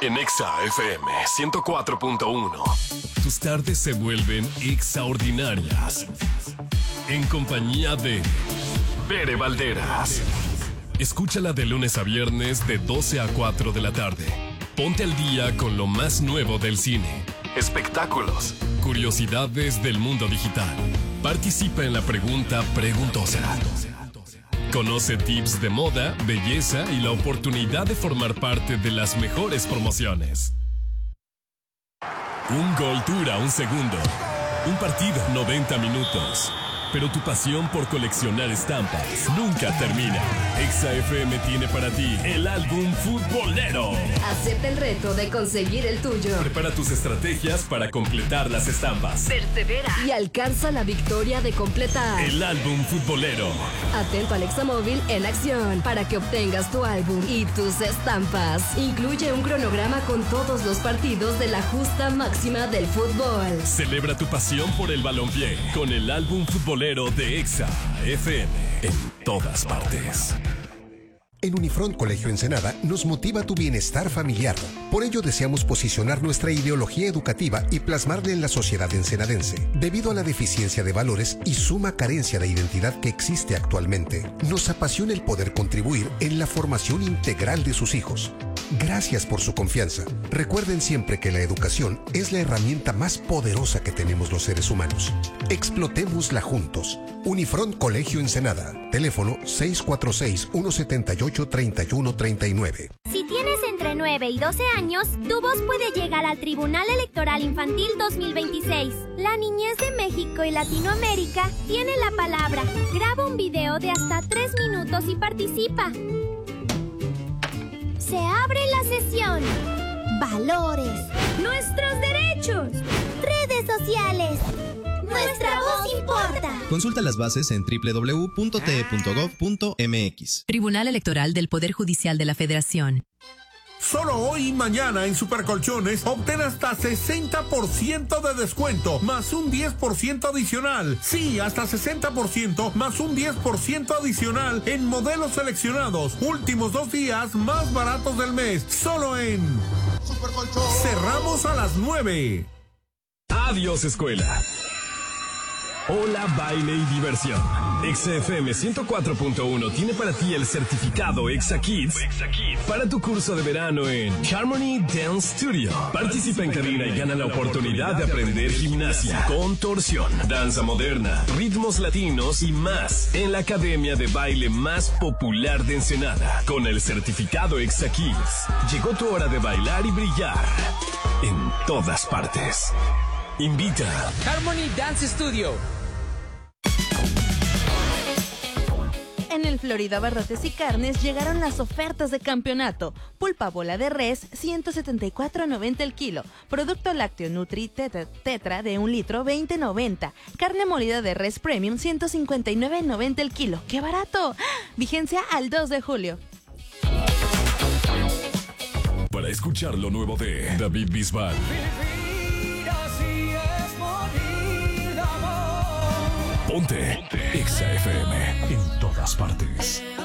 En Exa FM 104.1. Tus tardes se vuelven extraordinarias. En compañía de Bere Valderas. Escúchala de lunes a viernes de 12 a 4 de la tarde. Ponte al día con lo más nuevo del cine, espectáculos, curiosidades del mundo digital. Participa en la pregunta preguntosa. Conoce tips de moda, belleza y la oportunidad de formar parte de las mejores promociones. Un gol dura un segundo. Un partido, 90 minutos. Pero tu pasión por coleccionar estampas nunca termina. Exa FM tiene para ti el álbum futbolero. Acepta el reto de conseguir el tuyo. Prepara tus estrategias para completar las estampas. Persevera y alcanza la victoria de completar el álbum futbolero. Atento al Exa Móvil en acción para que obtengas tu álbum y tus estampas. Incluye un cronograma con todos los partidos de la justa máxima del fútbol. Celebra tu pasión por el balompié con el álbum futbolero de Exa FM en todas partes. En Unifront Colegio Ensenada nos motiva tu bienestar familiar. Por ello deseamos posicionar nuestra ideología educativa y plasmarla en la sociedad ensenadense. Debido a la deficiencia de valores y suma carencia de identidad que existe actualmente, nos apasiona el poder contribuir en la formación integral de sus hijos. Gracias por su confianza. Recuerden siempre que la educación es la herramienta más poderosa que tenemos los seres humanos. Explotémosla juntos. Unifront Colegio Ensenada. Teléfono 646-178-3139. Si tienes entre 9 y 12 años, tu voz puede llegar al Tribunal Electoral Infantil 2026. La niñez de México y Latinoamérica tiene la palabra. Graba un video de hasta 3 minutos y participa. Se abre la sesión. Valores. Nuestros derechos. Redes sociales. Nuestra voz importa. Consulta las bases en www.te.gov.mx. Tribunal Electoral del Poder Judicial de la Federación. Solo hoy y mañana en Supercolchones obtén hasta 60% de descuento más un 10% adicional. Sí, hasta 60% más un 10% adicional en modelos seleccionados. Últimos 2 días más baratos del mes. Solo en Supercolchones. Cerramos a las 9. Adiós, escuela. Hola, baile y diversión. Exa FM 104.1 tiene para ti el certificado Exa Kids para tu curso de verano en Harmony Dance Studio. Participa en cabina y gana la oportunidad de aprender gimnasia, contorsión, danza moderna, ritmos latinos y más en la academia de baile más popular de Ensenada. Con el certificado Exa Kids, llegó tu hora de bailar y brillar en todas partes. Invita Harmony Dance Studio. En el Florida Barrotes y Carnes llegaron las ofertas de campeonato. Pulpa bola de res, 174.90 el kilo. Producto lácteo Nutri Tetra de 1 litro, 20.90. Carne molida de res premium, 159.90 el kilo. ¡Qué barato! Vigencia al 2 de julio. Para escuchar lo nuevo de David Bisbal. Ponte Exa FM en todas partes.